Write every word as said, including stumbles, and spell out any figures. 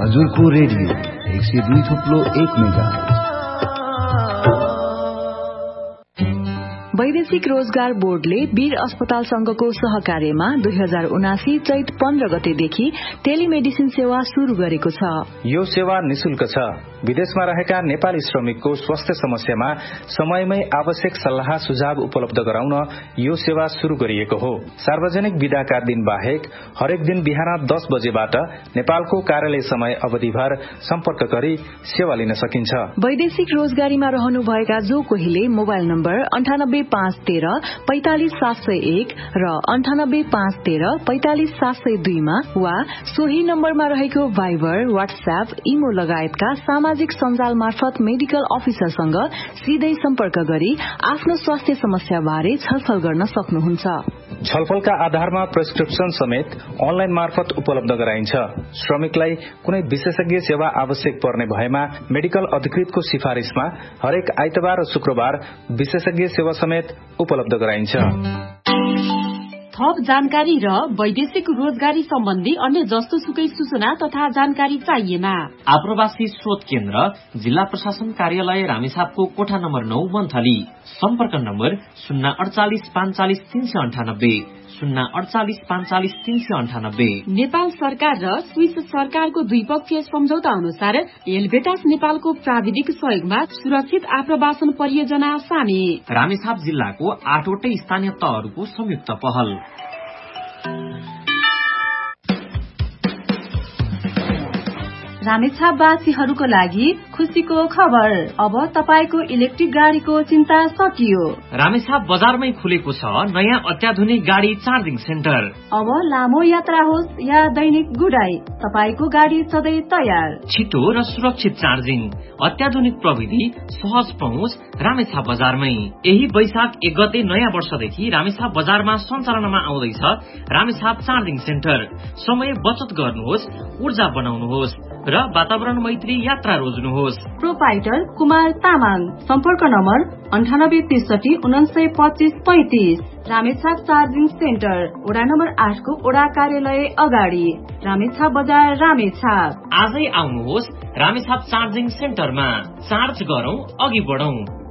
हजुरको रेडियो एक सय दुई थुप्लो एक मेगाहर्ज। वैदेशिक रोजगार बोर्डले वीर अस्पताल संघको सहकार्यमा दुई हजार उनासी चैत पन्ध्र गतेदेखि टेलिमेडिसिन सेवा शुरू गरेको छ। यो सेवा निशुल्क छ। विदेशमा रहेका नेपाली श्रमिकको स्वास्थ्य समस्यामा समयमै आवश्यक सल्लाह सुझाव उपलब्ध गराउन यो सेवा शुरू गरिएको हो। सार्वजनिक बिदाका दिन बाहेक हरेक दिन बिहान दस बजेबाट नेपालको कार्यालय समय अवधिभर सम्पर्क गरी सेवा लिन सकिन्छ। वैदेशिक रोजगारीमा रहनुभएका जो कोहीले मोबाइल नम्बर अन्ठानब्बे पाँच तेह्र पैंतालिस सात सय एक र अन्ठानब्बे पाँच तेह्र पैंतालिस सात सय दुईमा वा सोही नम्बरमा रहेको भाइबर, व्हाट्सएप, इमो लगायतका सामाजिक सञ्जाल मार्फत मेडिकल अफिसरसँग सिधै सम्पर्क गरी आफ्नो स्वास्थ्य समस्या बारे छलफल गर्न सक्नुहुन्छ। छलफलका आधारमा प्रेस्क्रिप्सन समेत अनलाइन मार्फत उपलब्ध गराइन्छ। श्रमिकलाई कुनै विशेषज्ञ सेवा आवश्यक पर्ने भएमा मेडिकल अधिकृतको सिफारिशमा हरेक आइतबार र शुक्रबार विशेषज्ञ सेवा समेत उपलब्ध गराइन्छ। थप जानकारी र वैदेशिक रोजगारी सम्बन्धी अन्य जस्तो सुकै सूचना तथा जानकारी चाहिएमा आप्रवासी स्रोत केन्द्र जिल्ला प्रशासन कार्यालय रामेछापको कोठा नम्बर नौ मन्थली। सम्पर्क नम्बर शून्य अडचालिस पाँचचालिस तीन सय अन्ठानब्बे शून्य अडचालिस पाँचचालिस तीन सय अन्ठानब्बे। नेपाल सरकार र स्विस सरकारको द्विपक्षीय सम्झौता अनुसार एलबेटास नेपालको प्राविधिक सहयोगमा सुरक्षित आप्रवासन परियोजना सामेल। रामेछाप जिल्लाको आठवटै स्थानीय तहहरूको संयुक्त पहल। रामेछापवासीहरूको लागि खुशीको खबर, अब तपाईको इलेक्ट्रिक गाडीको चिन्ता सकियो। रामेछाप बजारमै खुलेको छ नयाँ अत्याधुनिक गाडी चार्जिङ सेन्टर। अब लामो यात्रा होस् या दैनिक गुडाई, तपाईको गाडी सधैँ तयार। छिटो र सुरक्षित चार्जिङ, अत्याधुनिक प्रविधि, सहज पहुँच रामेछाप बजारमै। यही वैशाख एक गते नयाँ वर्षदेखि रामेछाप बजारमा सञ्चालनमा आउँदैछ रामेछाप चार्जिङ सेन्टर। समय बचत गर्नुहोस्, ऊर्जा बनाउनुहोस् र वातावरण मैत्री यात्रा रोज्नुहोस्। प्रोपाइटर कुमार तामाङ। सम्पर्क नम्बर अन्ठानब्बे त्रिसठी उनासय पच्चीस पैंतिस। रामेछाप चार्जिङ सेन्टर, वडा नम्बर आठको वडा कार्यालय अगाडि, रामेछाप बजार, रामेछाप। आजै आउनुहोस् रामेछाप चार्जिङ सेन्टरमा। चार्ज गरौं, अघि बढौं।